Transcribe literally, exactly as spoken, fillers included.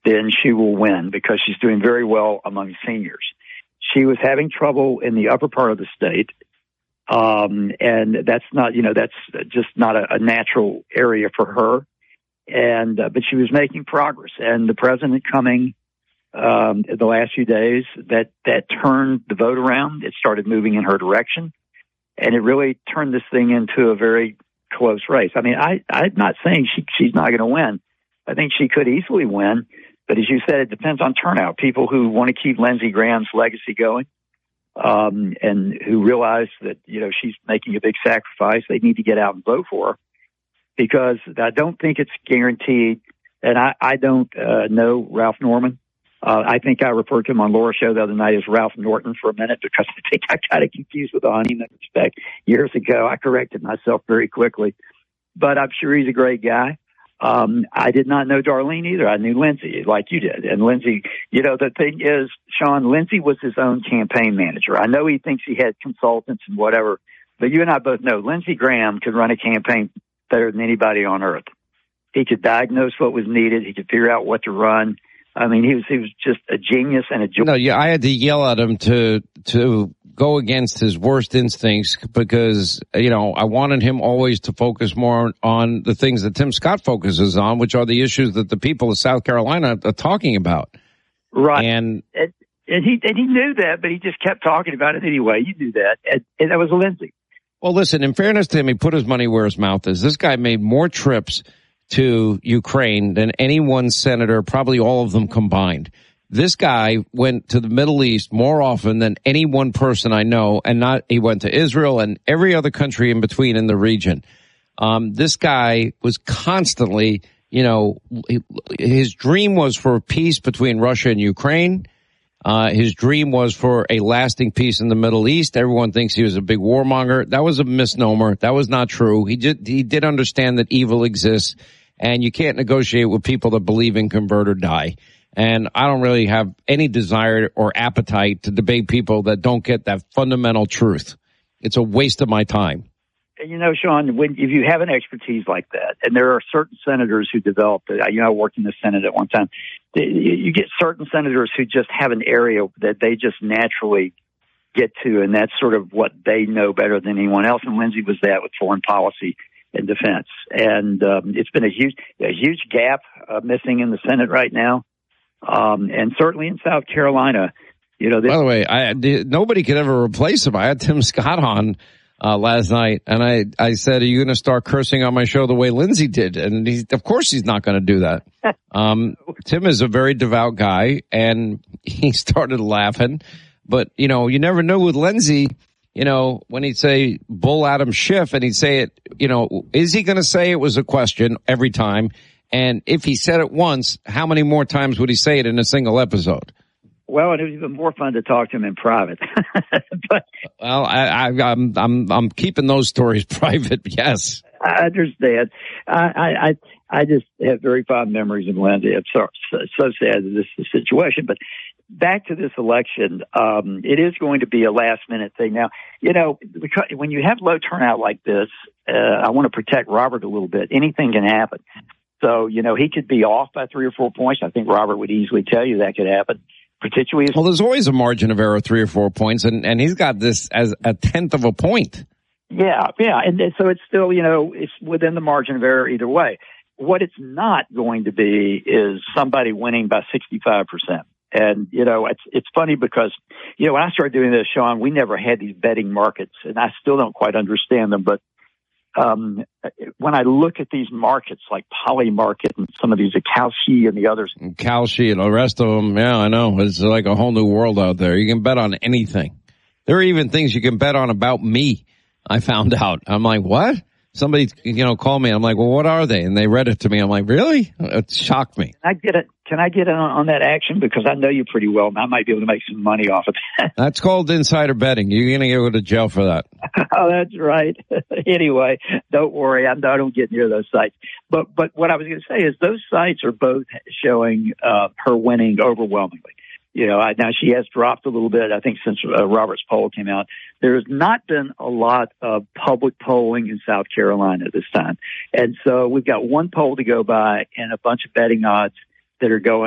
then she will win because she's doing very well among seniors. She was having trouble in the upper part of the state. Um, and that's not, you know, that's just not a, a natural area for her. And, uh, but she was making progress, and the president coming, um, the last few days, that, that turned the vote around. It started moving in her direction, and it really turned this thing into a very close race. I mean, I, I'm not saying she, she's not going to win. I think she could easily win, but as you said, it depends on turnout. People who want to keep Lindsey Graham's legacy going, um, and who realize that, you know, she's making a big sacrifice, they need to get out and vote for her. Because I don't think it's guaranteed, and I, I don't uh, know Ralph Norman. Uh, I think I referred to him on Laura's show the other night as Ralph Norton for a minute because I think I got it confused with the Honeyman respect years ago. I corrected myself very quickly, but I'm sure he's a great guy. Um, I did not know Darlene either. I knew Lindsey like you did. And Lindsey, you know, the thing is, Sean, Lindsey was his own campaign manager. I know he thinks he had consultants and whatever, but you and I both know Lindsey Graham could run a campaign better than anybody on earth. He could diagnose what was needed. He could figure out what to run. I mean, he was he was just a genius and a joy. No, yeah, I had to yell at him to to go against his worst instincts because, you know, I wanted him always to focus more on the things that Tim Scott focuses on, which are the issues that the people of South Carolina are talking about. Right. And and, and he and he knew that, but he just kept talking about it anyway. You knew that. And, and that was Lindsey. Well, listen, in fairness to him, he put his money where his mouth is. This guy made more trips to Ukraine than any one senator, probably all of them combined. This guy went to the Middle East more often than any one person I know, and not he went to Israel and every other country in between in the region. Um, this guy was constantly, you know, his dream was for peace between Russia and Ukraine. Uh, his dream was for a lasting peace in the Middle East. Everyone thinks he was a big warmonger. That was a misnomer. That was not true. He did, he did understand that evil exists, and you can't negotiate with people that believe in convert or die. And I don't really have any desire or appetite to debate people that don't get that fundamental truth. It's a waste of my time. You know, Sean, when if you have an expertise like that, and there are certain senators who developed it, you know, I worked in the Senate at one time, you get certain senators who just have an area that they just naturally get to, and that's sort of what they know better than anyone else. And Lindsey was that with foreign policy and defense. And um, it's been a huge, a huge gap uh, missing in the Senate right now, um, and certainly in South Carolina. You know, this- by the way, I, nobody could ever replace him. I had Tim Scott on Uh, last night, and I, I said, are you going to start cursing on my show the way Lindsey did? And he, of course he's not going to do that. Um, Tim is a very devout guy, and he started laughing. But, you know, you never know with Lindsey, you know, when he'd say Bull Adam Schiff, and he'd say it, you know, is he going to say it was a question every time? And if he said it once, how many more times would he say it in a single episode? Well, and it was even more fun to talk to him in private. But well, I, I, I'm I'm I'm keeping those stories private. Yes, I understand. I I I just have very fond memories of Lindsey. I'm so so sad that this is the situation. But back to this election, um, it is going to be a last minute thing. Now, you know, because when you have low turnout like this, uh, I want to protect Robert a little bit. Anything can happen. So, you know, he could be off by three or four points. I think Robert would easily tell you that could happen. Particularly, well, there's always a margin of error, three or four points, and, and he's got this as a tenth of a point. Yeah, yeah, and so it's still, you know, it's within the margin of error either way. What it's not going to be is somebody winning by sixty-five percent. And, you know, it's it's funny because, you know, when I started doing this, Sean, we never had these betting markets, and I still don't quite understand them, but Um, when I look at these markets like Poly Market and some of these, Kalshi and the others. Kalshi and the rest of them, yeah, I know. It's like a whole new world out there. You can bet on anything. There are even things you can bet on about me, I found out. I'm like, what? Somebody, you know, called me. I'm like, well, what are they? And they read it to me. I'm like, really? It shocked me. Can I get it? Can I get in on, on that action? Because I know you pretty well, and I might be able to make some money off of that. That's called insider betting. You're going to go to jail for that. Oh, that's right. Anyway, don't worry. I'm, I don't get near those sites. But but what I was going to say is those sites are both showing uh, her winning overwhelmingly. You know, I, now she has dropped a little bit, I think, since uh, Robert's poll came out. There has not been a lot of public polling in South Carolina this time. And so we've got one poll to go by and a bunch of betting odds that are going